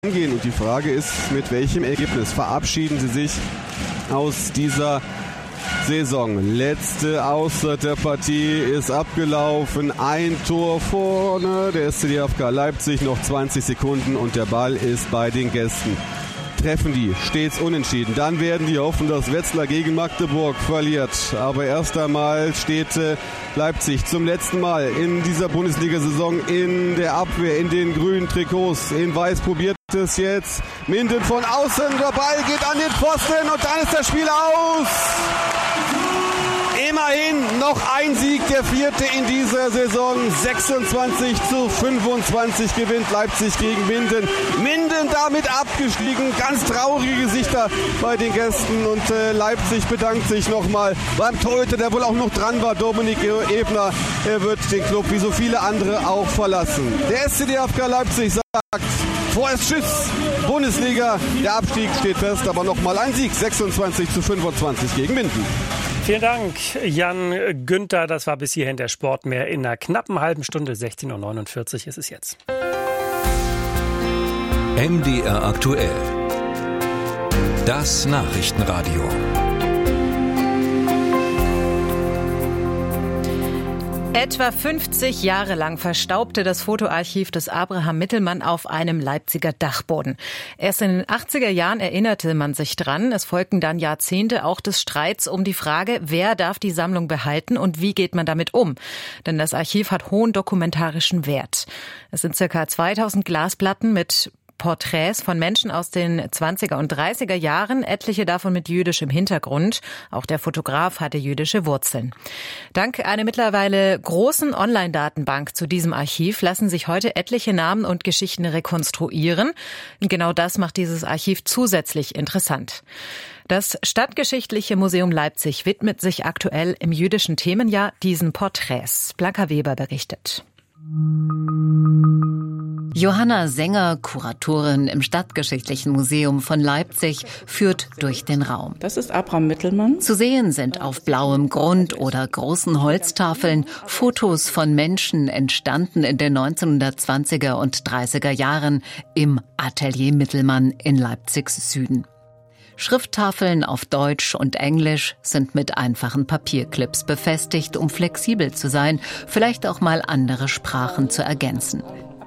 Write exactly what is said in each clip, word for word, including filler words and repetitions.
gehen. Und die Frage ist, mit welchem Ergebnis verabschieden Sie sich aus dieser Saison? Letzte Auszeit der Partie ist abgelaufen. Ein Tor vorne. Der S C D F K Leipzig, noch zwanzig Sekunden und der Ball ist bei den Gästen. Treffen die stets unentschieden. Dann werden die hoffen, dass Wetzlar gegen Magdeburg verliert. Aber erst einmal steht äh, Leipzig zum letzten Mal in dieser Bundesliga-Saison in der Abwehr, in den grünen Trikots. In Weiß probiert es jetzt. Minden von außen, der Ball geht an den Pfosten und dann ist das Spiel aus. Immerhin noch ein Sieg, der vierte in dieser Saison. sechsundzwanzig zu fünfundzwanzig gewinnt Leipzig gegen Minden. Minden damit abgestiegen. Ganz traurige Gesichter bei den Gästen. Und äh, Leipzig bedankt sich nochmal beim Torhüter, der wohl auch noch dran war, Dominik Ebner. Er wird den Club wie so viele andere auch verlassen. Der S C D F K Leipzig sagt, vorerst Tschüss, Bundesliga. Der Abstieg steht fest, aber nochmal ein Sieg. sechsundzwanzig zu fünfundzwanzig gegen Minden. Vielen Dank, Jan Günther. Das war bis hierhin der Sport. Mehr in einer knappen halben Stunde. sechzehn Uhr neunundvierzig ist es jetzt. M D R aktuell. Das Nachrichtenradio. Etwa fünfzig Jahre lang verstaubte das Fotoarchiv des Abraham Mittelmann auf einem Leipziger Dachboden. Erst in den achtziger Jahren erinnerte man sich dran. Es folgten dann Jahrzehnte auch des Streits um die Frage, wer darf die Sammlung behalten und wie geht man damit um. Denn das Archiv hat hohen dokumentarischen Wert. Es sind circa zweitausend Glasplatten mit Porträts von Menschen aus den zwanziger und dreißiger Jahren, etliche davon mit jüdischem Hintergrund. Auch der Fotograf hatte jüdische Wurzeln. Dank einer mittlerweile großen Online-Datenbank zu diesem Archiv lassen sich heute etliche Namen und Geschichten rekonstruieren. Und genau das macht dieses Archiv zusätzlich interessant. Das Stadtgeschichtliche Museum Leipzig widmet sich aktuell im jüdischen Themenjahr diesen Porträts. Blanca Weber berichtet. Johanna Sänger, Kuratorin im Stadtgeschichtlichen Museum von Leipzig, führt durch den Raum. Das ist Abraham Mittelmann. Zu sehen sind auf blauem Grund oder großen Holztafeln Fotos von Menschen, entstanden in den neunzehnhundertzwanziger und dreißiger Jahren im Atelier Mittelmann in Leipzigs Süden. Schrifttafeln auf Deutsch und Englisch sind mit einfachen Papierclips befestigt, um flexibel zu sein, vielleicht auch mal andere Sprachen zu ergänzen.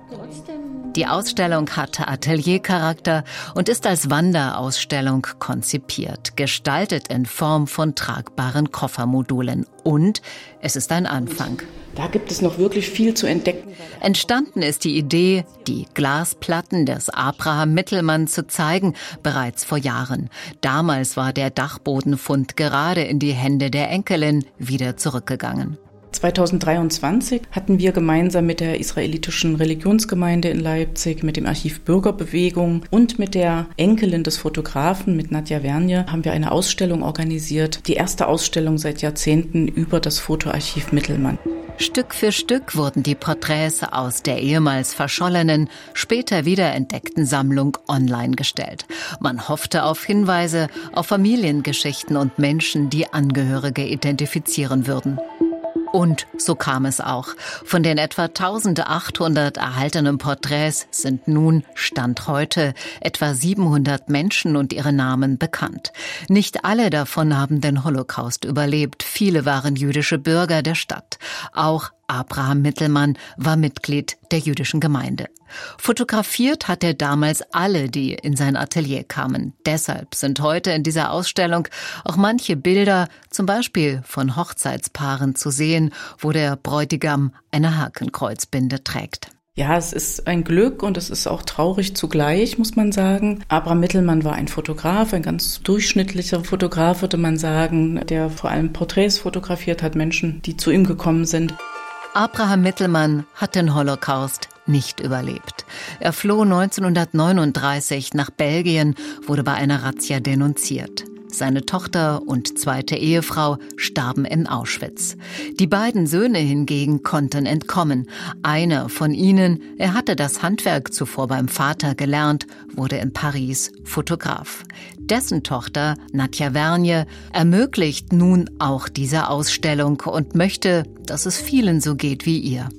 Die Ausstellung hat Ateliercharakter und ist als Wanderausstellung konzipiert, gestaltet in Form von tragbaren Koffermodulen. Und es ist ein Anfang. Da gibt es noch wirklich viel zu entdecken. Entstanden ist die Idee, die Glasplatten des Abraham Mittelmann zu zeigen, bereits vor Jahren. Damals war der Dachbodenfund gerade in die Hände der Enkelin wieder zurückgegangen. zweitausenddreiundzwanzig hatten wir gemeinsam mit der israelitischen Religionsgemeinde in Leipzig, mit dem Archiv Bürgerbewegung und mit der Enkelin des Fotografen, mit Nadja Wernje, haben wir eine Ausstellung organisiert. Die erste Ausstellung seit Jahrzehnten über das Fotoarchiv Mittelmann. Stück für Stück wurden die Porträts aus der ehemals verschollenen, später wiederentdeckten Sammlung online gestellt. Man hoffte auf Hinweise, auf Familiengeschichten und Menschen, die Angehörige identifizieren würden. Und so kam es auch. Von den etwa eintausendachthundert erhaltenen Porträts sind nun, Stand heute, etwa siebenhundert Menschen und ihre Namen bekannt. Nicht alle davon haben den Holocaust überlebt. Viele waren jüdische Bürger der Stadt. Auch Abraham Mittelmann war Mitglied der jüdischen Gemeinde. Fotografiert hat er damals alle, die in sein Atelier kamen. Deshalb sind heute in dieser Ausstellung auch manche Bilder, zum Beispiel von Hochzeitspaaren, zu sehen, wo der Bräutigam eine Hakenkreuzbinde trägt. Ja, es ist ein Glück und es ist auch traurig zugleich, muss man sagen. Abraham Mittelmann war ein Fotograf, ein ganz durchschnittlicher Fotograf, würde man sagen, der vor allem Porträts fotografiert hat, Menschen, die zu ihm gekommen sind. Abraham Mittelmann hat den Holocaust nicht überlebt. Er floh neunzehnhundertneununddreißig nach Belgien, wurde bei einer Razzia denunziert. Seine Tochter und zweite Ehefrau starben in Auschwitz. Die beiden Söhne hingegen konnten entkommen. Einer von ihnen, er hatte das Handwerk zuvor beim Vater gelernt, wurde in Paris Fotograf. Dessen Tochter, Nadja Wernje, ermöglicht nun auch diese Ausstellung und möchte, dass es vielen so geht wie ihr.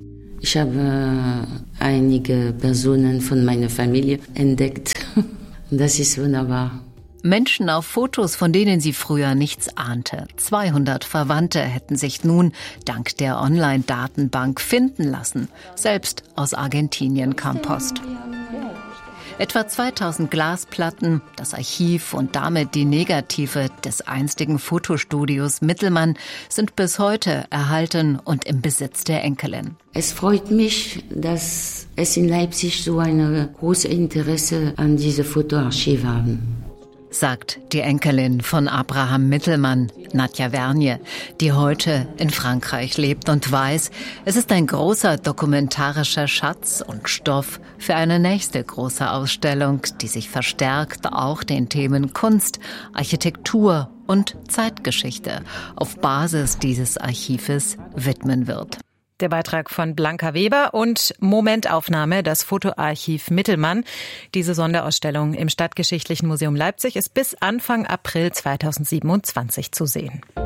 Ich habe einige Personen von meiner Familie entdeckt. Das ist wunderbar. Menschen auf Fotos, von denen sie früher nichts ahnte. zweihundert Verwandte hätten sich nun dank der Online-Datenbank finden lassen. Selbst aus Argentinien kam Post. Etwa zweitausend Glasplatten, das Archiv und damit die Negative des einstigen Fotostudios Mittelmann sind bis heute erhalten und im Besitz der Enkelin. Es freut mich, dass es in Leipzig so ein großes Interesse an diesem Fotoarchiv haben, sagt die Enkelin von Abraham Mittelmann, Nadja Vergne, die heute in Frankreich lebt und weiß, es ist ein großer dokumentarischer Schatz und Stoff für eine nächste große Ausstellung, die sich verstärkt auch den Themen Kunst, Architektur und Zeitgeschichte auf Basis dieses Archives widmen wird. Der Beitrag von Blanca Weber und Momentaufnahme, das Fotoarchiv Mittelmann. Diese Sonderausstellung im Stadtgeschichtlichen Museum Leipzig ist bis Anfang April zweitausendsiebenundzwanzig zu sehen.